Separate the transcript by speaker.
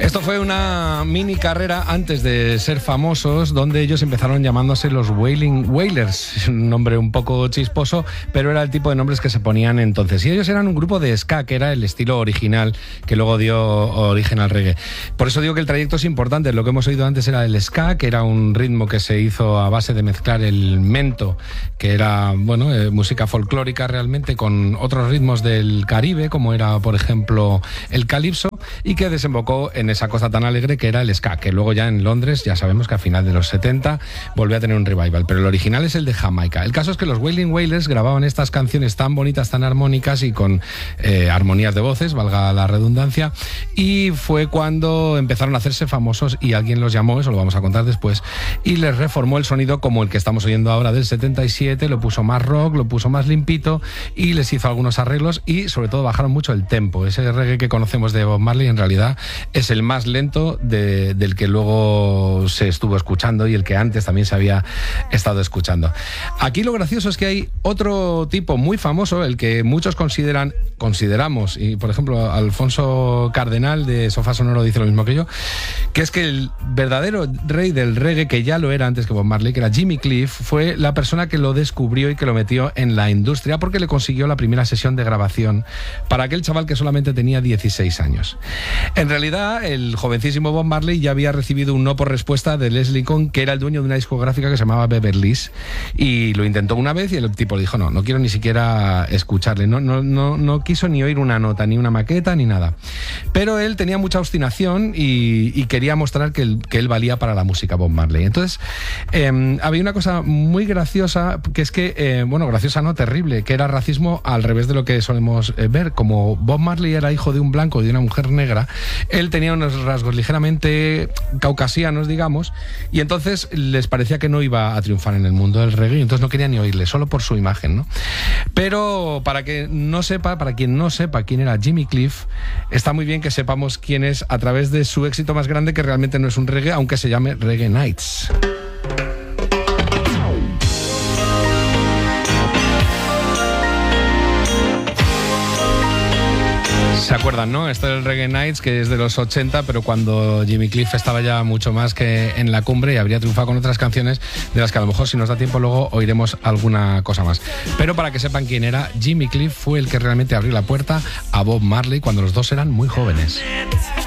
Speaker 1: Esto fue una mini carrera antes de ser famosos, donde ellos empezaron llamándose los Wailing Wailers, un nombre un poco chisposo, pero era el tipo de nombres que se ponían entonces. Y ellos eran un grupo de ska, que era el estilo original que luego dio origen al reggae. Por eso digo que el trayecto es importante. Lo que hemos oído antes era el ska, que era un ritmo que se hizo a base de mezclar el mento, que era, música folclórica realmente, con otros ritmos del Caribe, como era, por ejemplo, el calipso, y que desembocó en esa cosa tan alegre que era el ska, que luego ya en Londres, ya sabemos que a final de los 70 volvió a tener un revival, pero el original es el de Jamaica. El caso es que los Wailing Wailers grababan estas canciones tan bonitas, tan armónicas y con armonías de voces, valga la redundancia, y fue cuando empezaron a hacerse famosos y alguien los llamó, eso lo vamos a contar después, y les reformó el sonido como el que estamos oyendo ahora del 77, lo puso más rock, lo puso más limpito y les hizo algunos arreglos y sobre todo bajaron mucho el tempo. Ese reggae que conocemos de Bob Marley en realidad es el más lento del que luego se estuvo escuchando y el que antes también se había estado escuchando. Aquí lo gracioso es que hay otro tipo muy famoso, el que muchos consideramos, y por ejemplo Alfonso Cardenal de Sofá Sonoro dice lo mismo que yo, que es que el verdadero rey del reggae, que ya lo era antes que Bob Marley, que era Jimmy Cliff, fue la persona que lo descubrió y que lo metió en la industria porque le consiguió la primera sesión de grabación para aquel chaval que solamente tenía 16 años. En realidad, el jovencísimo Bob Marley ya había recibido un no por respuesta de Leslie Cohn, que era el dueño de una discográfica que se llamaba Beverly's, y lo intentó una vez y el tipo le dijo no quiero ni siquiera escucharle, no quiso ni oír una nota, ni una maqueta, ni nada. Pero él tenía mucha obstinación y quería mostrar que él valía para la música, Bob Marley. Entonces, había una cosa muy graciosa, que es que, graciosa no, terrible, que era racismo al revés de lo que solemos ver. Como Bob Marley era hijo de un blanco y de una mujer negra, él tenía unos rasgos ligeramente caucasianos, digamos, y entonces les parecía que no iba a triunfar en el mundo del reggae, entonces no quería ni oírle, solo por su imagen, ¿no? Pero para quien no sepa quién era Jimmy Cliff, está muy bien que sepamos quién es a través de su éxito más grande, que realmente no es un reggae, aunque se llame Reggae Nights. ¿Se acuerdan, no? Esto del Reggae Nights, que es de los 80, pero cuando Jimmy Cliff estaba ya mucho más que en la cumbre y habría triunfado con otras canciones de las que a lo mejor, si nos da tiempo, luego oiremos alguna cosa más. Pero para que sepan quién era, Jimmy Cliff fue el que realmente abrió la puerta a Bob Marley cuando los dos eran muy jóvenes.